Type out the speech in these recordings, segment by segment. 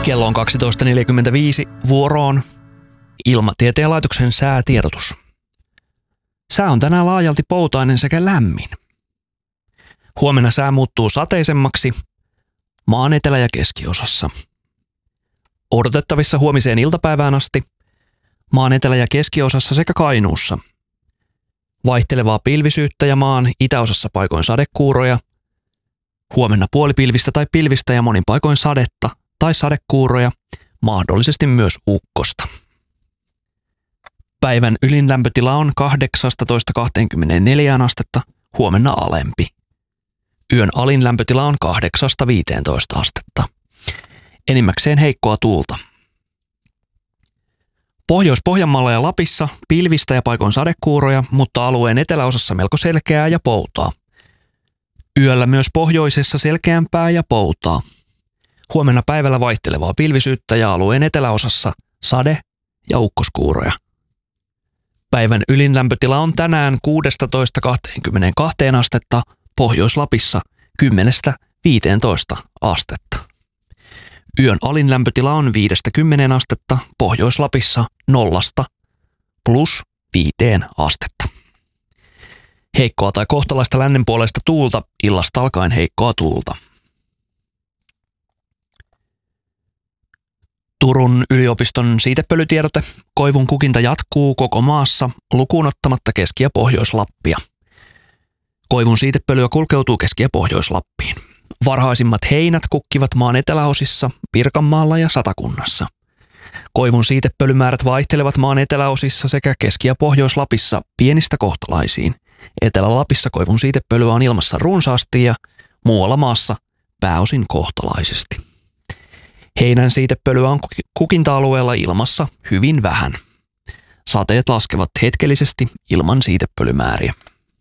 Kello on 12.45, vuoroon Ilmatieteen laitoksen säätiedotus. Sää on tänään laajalti poutainen sekä lämmin. Huomenna sää muuttuu sateisemmaksi maan etelä- ja keskiosassa. Odotettavissa huomiseen iltapäivään asti maan etelä- ja keskiosassa sekä Kainuussa. Vaihtelevaa pilvisyyttä ja maan itäosassa paikoin sadekuuroja. Huomenna puolipilvistä tai pilvistä ja monin paikoin sadetta tai sadekuuroja, mahdollisesti myös ukkosta. Päivän ylin lämpötila on 18–24 astetta, huomenna alempi. Yön alin lämpötila on 8–15 astetta. Enimmäkseen heikkoa tuulta. Pohjois-Pohjanmaalla ja Lapissa pilvistä ja paikoin sadekuuroja, mutta alueen eteläosassa melko selkeää ja poutaa. Yöllä myös pohjoisessa selkeämpää ja poutaa. Huomenna päivällä vaihtelevaa pilvisyyttä ja alueen eteläosassa sade- ja ukkoskuuroja. Päivän ylin lämpötila on tänään 16–22 astetta, Pohjois-Lapissa 10–15 astetta. Yön alin lämpötila on 5–10 astetta, Pohjois-Lapissa 0–+5 astetta. Heikkoa tai kohtalaista lännenpuoleista tuulta, illasta alkaen heikkoa tuulta. Turun yliopiston siitepölytiedote. Koivun kukinta jatkuu koko maassa lukuun ottamatta Keski- ja Pohjois-Lappia. Koivun siitepölyä kulkeutuu Keski- ja Pohjois-Lappiin. Varhaisimmat heinät kukkivat maan eteläosissa, Pirkanmaalla ja Satakunnassa. Koivun siitepölymäärät vaihtelevat maan eteläosissa sekä Keski- ja Pohjois-Lapissa pienistä kohtalaisiin. Etelä-Lapissa koivun siitepölyä on ilmassa runsaasti ja muualla maassa pääosin kohtalaisesti. Heinän siitepölyä on kukinta-alueella ilmassa hyvin vähän. Sateet laskevat hetkellisesti ilman siitepölymääriä.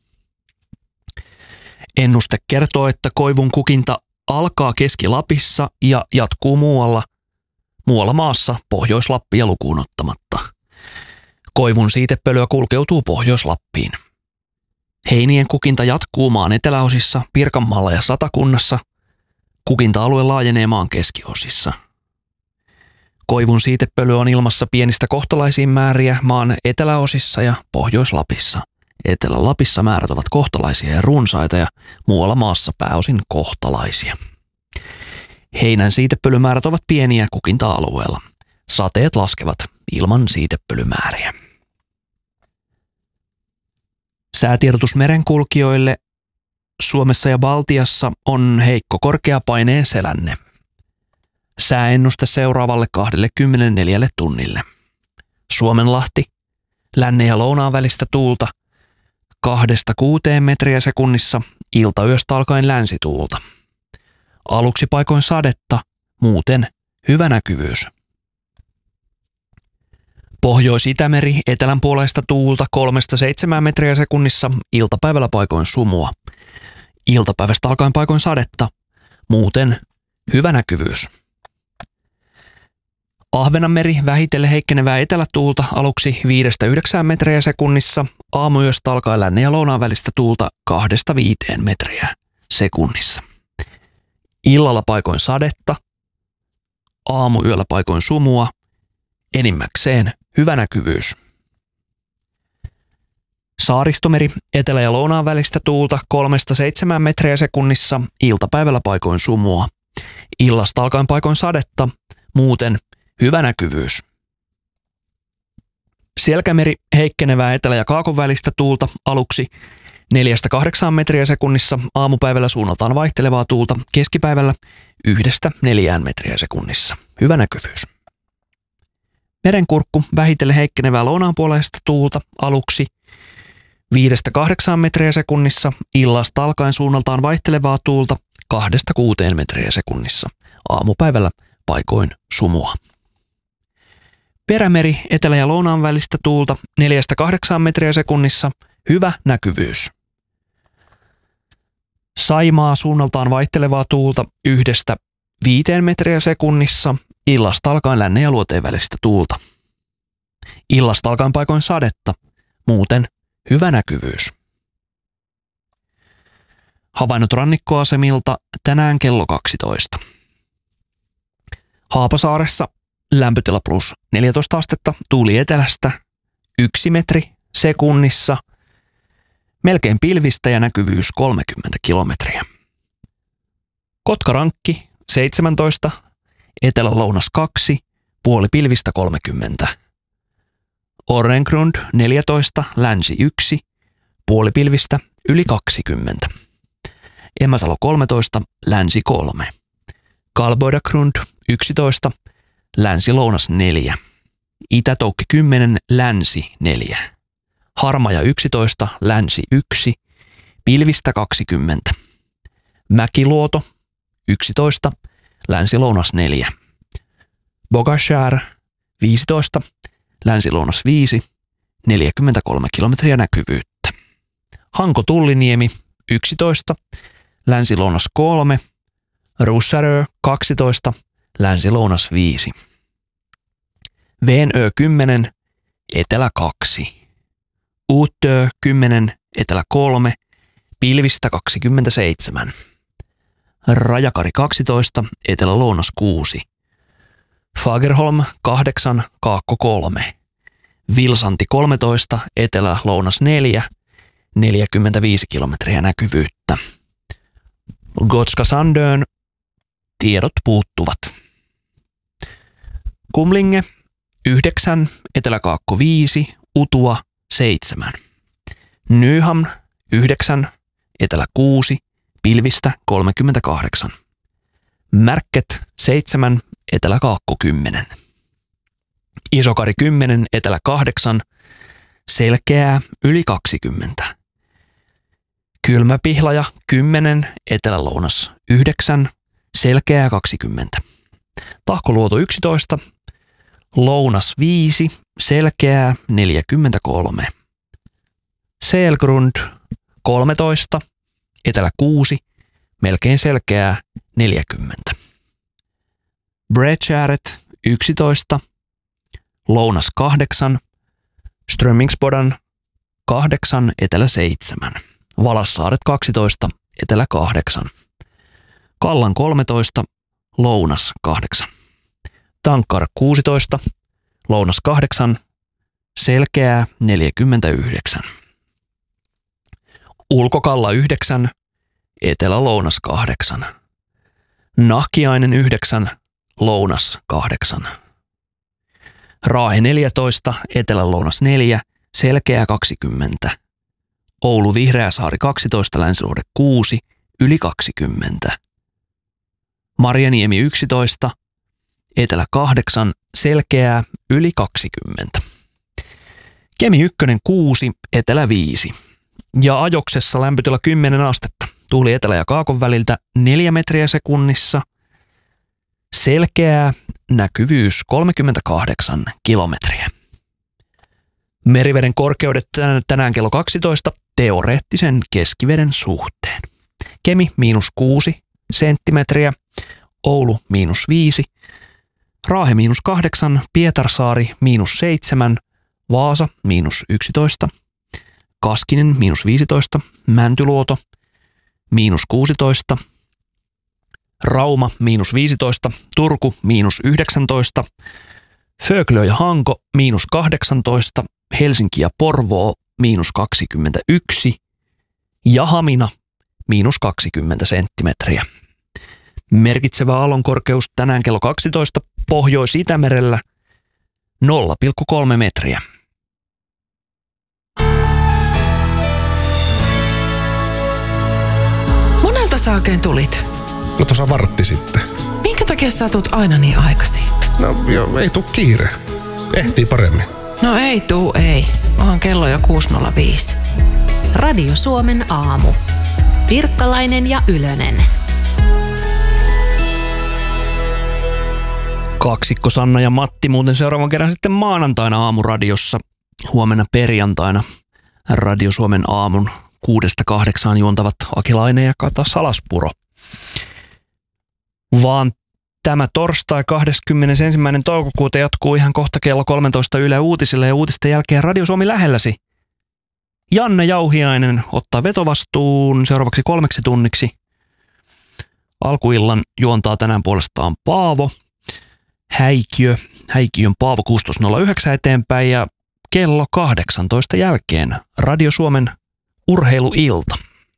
Ennuste kertoo, että koivun kukinta alkaa Keski-Lapissa ja jatkuu muualla maassa Pohjois-Lappia lukuun ottamatta. Koivun siitepölyä kulkeutuu Pohjois-Lappiin. Heinien kukinta jatkuu maan eteläosissa, Pirkanmaalla ja Satakunnassa. Kukinta-alue laajenee maan keskiosissa. Koivun siitepöly on ilmassa pienistä kohtalaisiin määriä maan eteläosissa ja Pohjois-Lapissa. Etelä-Lapissa määrät ovat kohtalaisia ja runsaita ja muualla maassa pääosin kohtalaisia. Heinän siitepölymäärät ovat pieniä kukinta-alueella. Sateet laskevat ilman siitepölymääriä. Säätiedotus merenkulkijoille. Suomessa ja Baltiassa on heikko korkeapaineen selänne. Sääennuste seuraavalle 24 tunnille. Suomenlahti, lännen ja lounaan välistä tuulta 2–6 metriä sekunnissa, iltayöstä alkaen länsituulta. Aluksi paikoin sadetta, muuten hyvä näkyvyys. Pohjois-Itämeri, etelänpuoleista tuulta 3–7 metriä sekunnissa, iltapäivällä paikoin sumua. Iltapäivästä alkaen paikoin sadetta, muuten hyvä näkyvyys. Ahvenanmeri, vähitellen heikkenevää etelätuulta, aluksi 5–9 metriä sekunnissa, aamuyöstä alkaen lännen ja lounaan välistä tuulta 2–5 metriä sekunnissa. Illalla paikoin sadetta, aamuyöllä paikoin sumua, enimmäkseen hyvä näkyvyys. Saaristomeri, etelä- ja lounaan välistä tuulta 3–7 metriä sekunnissa, iltapäivällä paikoin sumua. Illasta alkaen paikoin sadetta, muuten hyvä näkyvyys. Selkämeri, heikkenevää etelä- ja kaakon välistä tuulta, aluksi 4–8 metriä sekunnissa, aamupäivällä suunnaltaan vaihtelevaa tuulta, keskipäivällä 1–4 metriä sekunnissa. Hyvä näkyvyys. Merenkurkku, vähitellen heikkenevää lounaanpuoleista tuulta, aluksi 5–8 metriä sekunnissa, illasta alkaen suunnaltaan vaihtelevaa tuulta 2–6 metriä sekunnissa. Aamupäivällä paikoin sumua. Perämeri, etelä- ja lounaan välistä tuulta 4–8 metriä sekunnissa, hyvä näkyvyys. Saimaa, suunnaltaan vaihtelevaa tuulta 1–5 metriä sekunnissa, illasta alkaen lännen ja luoteen välistä tuulta. Illasta alkaen paikoin sadetta, muuten hyvä näkyvyys. Havainnot rannikkoasemilta tänään kello 12. Haapasaaressa lämpötila plus 14 astetta, tuuli etelästä 1 metri sekunnissa, melkein pilvistä ja näkyvyys 30 kilometriä. Kotkarankki 17, etelä-lounas 2, puoli pilvistä 30. Orrengrund 14, länsi 1, puoli pilvistä yli 20. Emäsalo 13, länsi 3. Kalboidagrund 11, länsi-lounas 4. Itä-Toukki 10, länsi 4. Harmaja 11, länsi 1, pilvistä 20. Mäkiluoto 11, länsi-lounas 4. Bogashär 15, länsi-lounas 5, 43 kilometriä näkyvyyttä. Hanko-Tulliniemi 11, länsi-lounas 3, Russarö 12, länsi-lounas 5. Venö 10, etelä 2. Uutö 10, etelä 3, pilvistä 27. Rajakari 12, etelä-lounas 6. Fagerholm 8, kaakko 3. Vilsanti 13, etelä-lounas 4, 45 kilometriä näkyvyyttä. Gotska Sandön tiedot puuttuvat. Kumlinge 9, etelä-kaakko 5, Utua 7. Nyham 9, etelä 6, pilvistä 38. Märket 7, etelä-kaakko 10. Isokari 10, etelä 8, selkeää yli 20. Kylmäpihlaja 10, etelä-lounas 9, selkeää 20. Tahkoluoto 11, lounas 5, selkeää 43. Selgrund 13, etelä 6, melkein selkeää 40. Bredgäret 11, lounas 8, Strömingsbodan 8, etelä 7. Valassaaret 12, etelä 8. Kallan 13, lounas 8. Tankar 16, lounas 8, selkeää 49. Ulkokalla 9, etelä-lounas 8. Nahkiainen 9, lounas 8. Raahe 14, etelä-lounas 4, selkeää 20. Oulu Vihreäsaari 12, länsiluode 6, yli 20. Marjaniemi 11, etelä 8, selkeää yli 20. Kemi 1 6, etelä 5. Ja Ajoksessa lämpötila 10 astetta. Tuuli etelä- ja kaakon väliltä 4 metriä sekunnissa. Selkeää, näkyvyys 38 kilometriä. Meriveden korkeudet tänään kello 12 teoreettisen keskiveden suhteen. Kemi -6 senttimetriä, Oulu -5, Raahe -8, Pietarsaari -7, Vaasa -11, Kaskinen -15, Mäntyluoto -16, Rauma -15, Turku -19, Föglö ja Hanko -18, Helsinki ja Porvoo -21 ja Hamina -20 senttimetriä. Merkitsevä aallonkorkeus tänään kello 12 Pohjois-Itämerellä 0,3 metriä. Monelta sä oikein tulit? No tuossa vartti sitten. Minkä takia sä tulet aina niin aikaisin? No joo, ei tuu kiire. Ehtii paremmin. No ei. Onhan kello jo 6.05. Radio Suomen aamu. Pirkkalainen ja Ylönen. Kaksikko Sanna ja Matti muuten seuraavan kerran sitten maanantaina aamuradiossa. Huomenna perjantaina Radio Suomen aamun 6-8 juontavat Akilainen ja Kata Salaspuro. Vaan tämä torstai 21. toukokuuta jatkuu ihan kohta kello 13 Yle Uutisille ja uutisten jälkeen Radio Suomi lähelläsi. Janne Jauhiainen ottaa vetovastuun seuraavaksi 3 tunniksi. Alkuillan juontaa tänään puolestaan Paavo. Häikiön Paavo 16.09 eteenpäin ja kello 18 jälkeen Radio Suomen urheiluilta.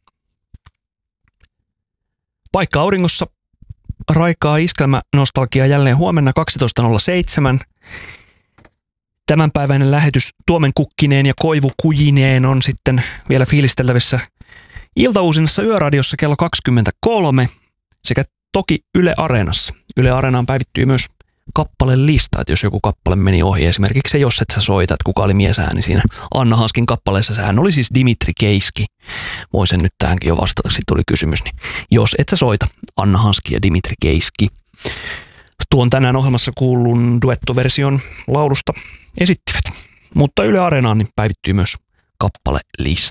Paikka auringossa, raikaa iskelmänostalgia jälleen huomenna 12.07. Tämänpäiväinen lähetys Tuomen kukkineen ja Koivu kujineen on sitten vielä fiilisteltävissä iltauusinnassa Yöradiossa kello 23 sekä toki Yle Areenassa. Yle Areenaan päivittyy myös kappalelista, että jos joku kappale meni ohi, esimerkiksi se Jos et sä soita, että kuka oli miesääni siinä Anna Hanskin kappaleessa, sehän oli siis Dimitri Keiski. Voin sen nyt tähänkin jo vastata, sitten tuli kysymys, niin Jos et sä soita, Anna Hanski ja Dimitri Keiski. Tuon tänään ohjelmassa kuullun duettoversion laulusta esittivät, mutta Yle Areenaan niin päivittyy myös kappalelista.